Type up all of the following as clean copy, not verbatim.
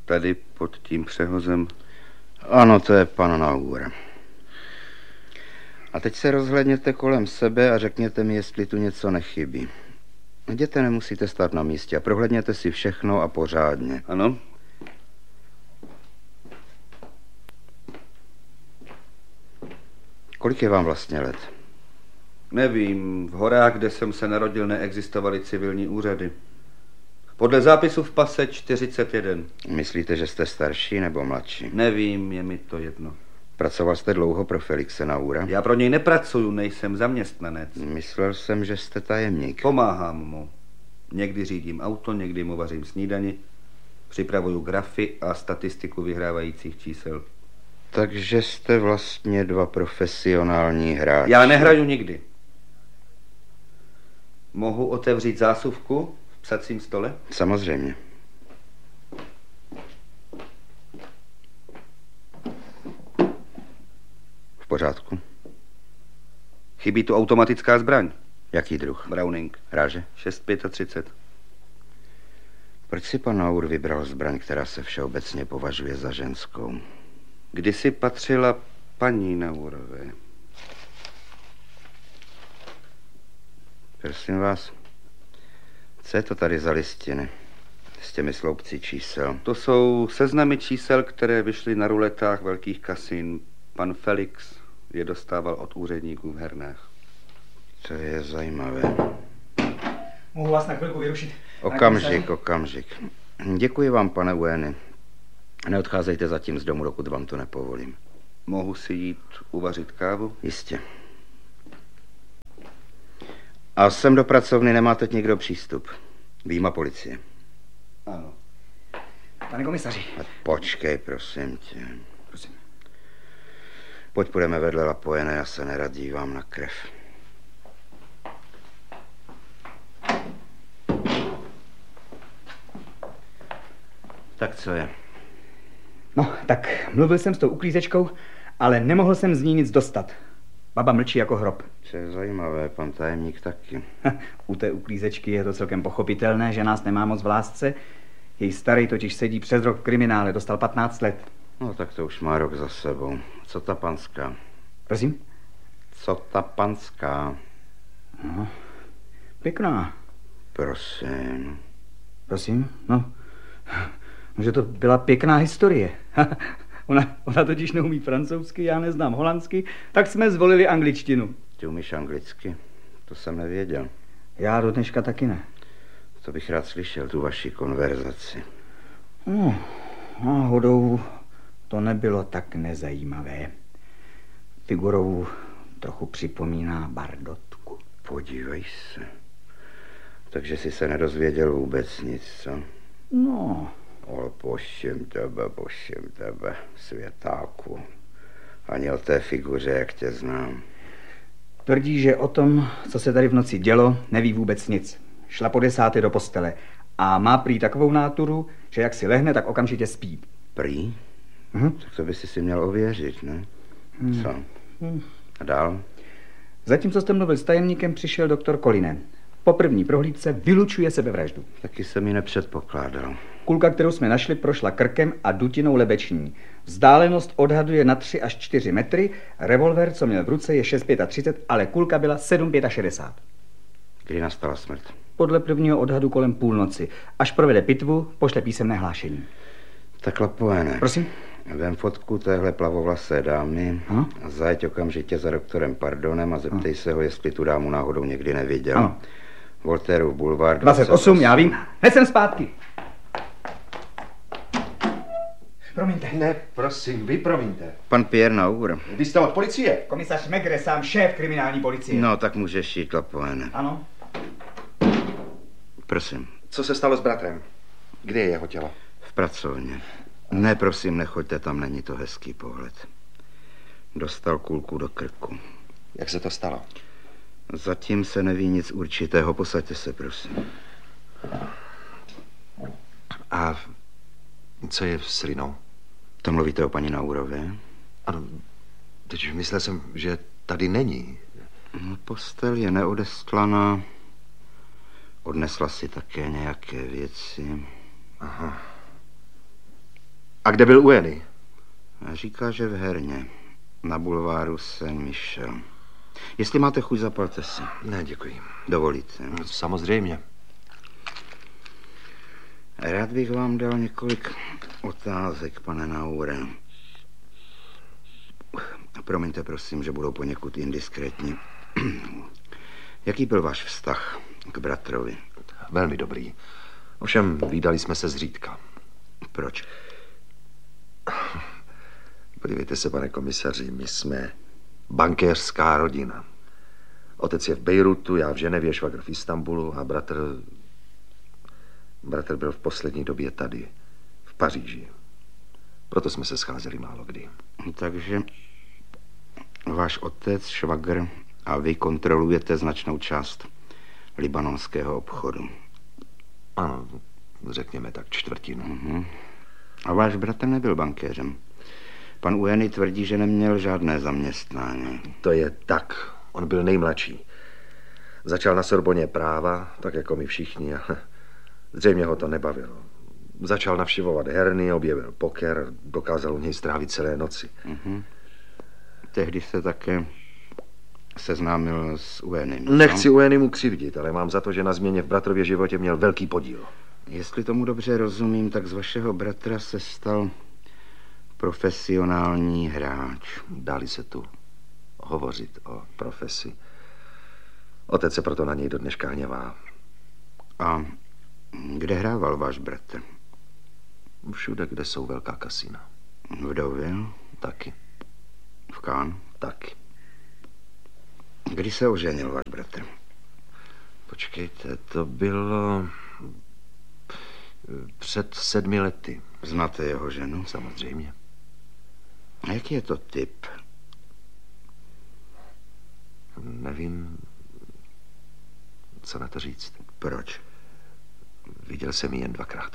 Tady pod tím přehozem. Ano, to je pan Naur. A teď se rozhlédněte kolem sebe a řekněte mi, jestli tu něco nechybí. Jděte, nemusíte stát na místě a prohlédněte si všechno a pořádně. Ano. Kolik je vám vlastně let? Nevím, v horách, kde jsem se narodil, neexistovaly civilní úřady. Podle zápisu v pase 41. Myslíte, že jste starší nebo mladší? Nevím, je mi to jedno. Pracoval jste dlouho pro Felixe Naura? Já pro něj nepracuju, nejsem zaměstnanec. Myslel jsem, že jste tajemník. Pomáhám mu. Někdy řídím auto, někdy mu vařím snídani, připravuju grafy a statistiku vyhrávajících čísel. Takže jste vlastně dva profesionální hráči. Já nehraju nikdy. Mohu otevřít zásuvku v psacím stole? Samozřejmě. V pořádku. Chybí tu automatická zbraň. Jaký druh? Browning. Ráže? 6,35. Proč si pan Naur vybral zbraň, která se všeobecně považuje za ženskou? Kdysi patřila paní Naurové. Prosím vás, co je to tady za listiny s těmi sloupci čísel? To jsou seznamy čísel, které vyšly na ruletách velkých kasin. Pan Felix je dostával od úředníků v hernách. To je zajímavé. Mohu vás na chvilku vyrušit? Okamžik. Děkuji vám, pane Ueny. Neodcházejte zatím z domu, dokud vám to nepovolím. Mohu si jít uvařit kávu? Jistě. A sem do pracovny nemá teď nikdo přístup. Výjima policie. Ano. Pane komisaři. Počkej, prosím tě. Prosím. Pojď, půjdeme vedle Lapojené, já se nerad dívám na krev. Tak co je? No, tak mluvil jsem s tou uklízečkou, ale nemohl jsem z ní nic dostat. Baba mlčí jako hrob. To je zajímavé, pan tajemník taky. U té uklízečky je to celkem pochopitelné, že nás nemá moc v lásce. Její starý totiž sedí přes rok v kriminále, dostal 15 let. No, tak to už má rok za sebou. Co ta panská? Prosím? Co ta panská? No, pěkná. Prosím. Prosím? No, že to byla pěkná historie. Ona totiž neumí francouzsky, já neznám holandsky, tak jsme zvolili angličtinu. Ty umíš anglicky? To jsem nevěděl. Já do dneška taky ne. To bych rád slyšel, tu vaši konverzaci. No, náhodou to nebylo tak nezajímavé. Figurou trochu připomíná Bardotku. Podívej se. Takže jsi se nedozvěděl vůbec nic, co? No. Ale božím tebe, světáku. Ani o té figuře, jak tě znám. Tvrdí, že o tom, co se tady v noci dělo, neví vůbec nic. Šla po 10. do postele a má prý takovou náturu, že jak si lehne, tak okamžitě spí. Prý? Tak to by si měl ověřit, ne? Co? A dál? Zatímco jste mluvil s tajemníkem, přišel doktor Kolinen. Po první prohlídce vylučuje sebevraždu. Taky jsem ji nepředpokládal. Kulka, kterou jsme našli, prošla krkem a dutinou lebeční. Vzdálenost odhaduje na 3 až 4 metry, revolver, co měl v ruce, je 6,35, ale kulka byla 7,65. Kdy nastala smrt? Podle prvního odhadu kolem půlnoci. Až provede pitvu, pošle písemné hlášení. Tak Lapojené. Prosím? Vem fotku téhle plavovlasé dámy Ano? a zajeď okamžitě za doktorem Pardonem a zeptej se ho, jestli tu dámu náhodou někdy neviděl. Ano. Voltairův bulvár 28, já vím. Hned jsem zpátky. Promiňte. Ne, prosím, vy promiňte. Pan Pierre Naur. Vy jste od policie? Komisař Megre, sám šéf kriminální policie. No, tak můžeš jít, Lapojené. Ano. Prosím. Co se stalo s bratrem? Kde je jeho tělo? V pracovně. Ne, prosím, nechoďte, tam není to hezký pohled. Dostal kulku do krku. Jak se to stalo? Zatím se neví nic určitého, posaďte se, prosím. A co je s Linou? To mluvíte o paní Naurové? Ano, teď myslel jsem, že tady není. Postel je neodestlaná. Odnesla si také nějaké věci. Aha. A kde byl Ueny? Říká, že v herně. Na bulváru Saint-Michel. Jestli máte chuť, zapalte si. Ne, děkuji. Dovolíte? Samozřejmě. Rád bych vám dal několik otázek, pane Naure. Promiňte, prosím, že budou poněkud indiskrétní. Jaký byl váš vztah k bratrovi? Velmi dobrý. Ovšem, vídali jsme se zřídka. Proč? Podívejte se, pane komisaři, my jsme bankéřská rodina. Otec je v Bejrutu, já v Ženevě, švagr v Istanbulu a bratr byl v poslední době tady, v Paříži. Proto jsme se scházeli málo kdy. Takže váš otec, švagr a vy kontrolujete značnou část libanonského obchodu. Ano, řekněme tak čtvrtinu. A váš bratr nebyl bankéřem. Pan Ueny tvrdí, že neměl žádné zaměstnání. To je tak. On byl nejmladší. Začal na Sorboně práva, tak jako my všichni. A zřejmě ho to nebavilo. Začal navštěvovat herny, objevil poker, dokázal u něj strávit celé noci. Tehdy jste také seznámil s Uenym. Nechci Uenymu křivdit, ale mám za to, že na změně v bratrově životě měl velký podíl. Jestli tomu dobře rozumím, tak z vašeho bratra se stal profesionální hráč. Dá-li se tu hovořit o profesi. Otec se proto na něj do dneška hněvá. A kde hrával váš bratr? Všude, kde jsou velká kasína. V Deauville? Taky. V Cannes? Taky. Kdy se oženil váš bratr? Počkejte, to bylo před 7 lety. Znáte jeho ženu? Samozřejmě. A jaký je to typ? Nevím, co na to říct. Proč? Viděl jsem ji jen 2krát.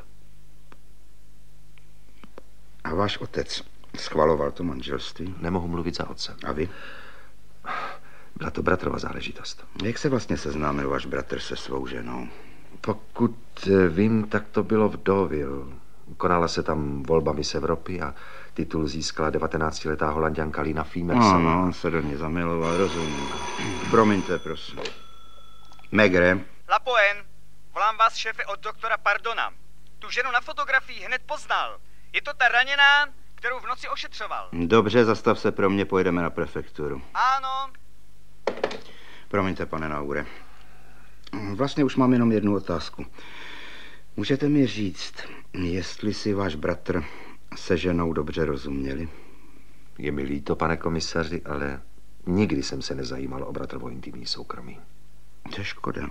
A váš otec schvaloval to manželství? Nemohu mluvit za otce. A vy? Byla to bratrova záležitost. Jak se vlastně seznámil váš bratr se svou ženou? Pokud vím, tak to bylo v Deauville. Konala se tam volba Miss Evropy a titul získala 19letá Holanďanka Lina Fiemersová. No, on se do ní zamiloval, rozumím. Promiňte, prosím. Megre. Lapoen, volám vás, šéfe, od doktora Pardona. Tu ženu na fotografii hned poznal. Je to ta raněná, kterou v noci ošetřoval. Dobře, zastav se pro mě, pojedeme na prefekturu. Ano. Promiňte, pane Naure. Vlastně už mám jenom jednu otázku. Můžete mi říct, jestli si váš bratr se ženou dobře rozuměli? Je mi líto, pane komisaři, ale nikdy jsem se nezajímal o bratrovo intimní soukromí. To je škoda.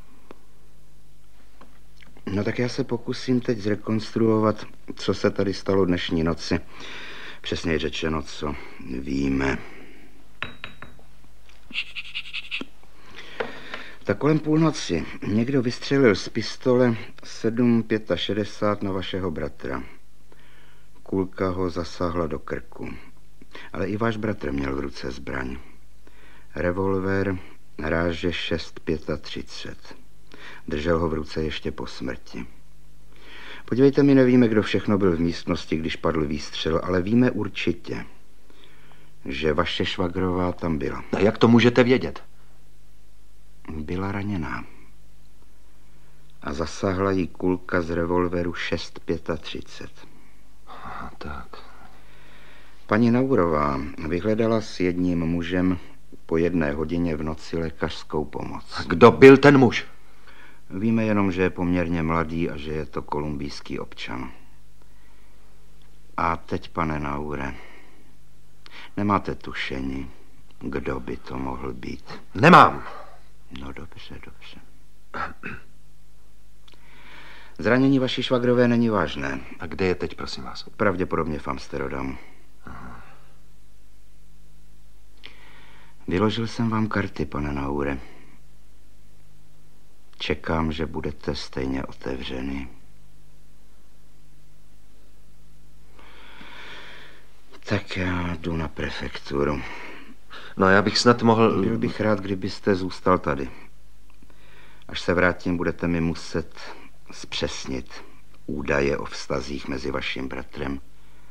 No tak já se pokusím teď zrekonstruovat, co se tady stalo dnešní noci. Přesněji řečeno, co víme. Tak kolem půlnoci někdo vystřelil z pistole 7,65 na vašeho bratra. Kulka ho zasáhla do krku. Ale i váš bratr měl v ruce zbraň. Revolver ráže 6,35. Držel ho v ruce ještě po smrti. Podívejte, my nevíme, kdo všechno byl v místnosti, když padl výstřel, ale víme určitě, že vaše švagrová tam byla. A jak to můžete vědět? Byla raněná. A zasáhla jí kulka z revolveru 6,35. Aha, tak. Paní Naurová vyhledala s jedním mužem po 1 hodině v noci lékařskou pomoc. A kdo byl ten muž? Víme jenom, že je poměrně mladý a že je to kolumbijský občan. A teď, pane Naure, nemáte tušení, kdo by to mohl být? Nemám. No dobře, dobře. Zranění vaší švagrové není vážné. A kde je teď, prosím vás? Pravděpodobně v Amsterdamu. Vyložil jsem vám karty, pane Naure. Čekám, že budete stejně otevřený. Tak já jdu na prefekturu. No, já bych snad mohl... Byl bych rád, kdybyste zůstal tady. Až se vrátím, budete mi muset zpřesnit údaje o vztazích mezi vaším bratrem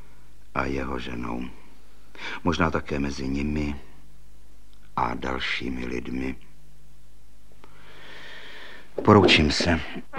a jeho ženou. Možná také mezi nimi a dalšími lidmi. Poroučím se.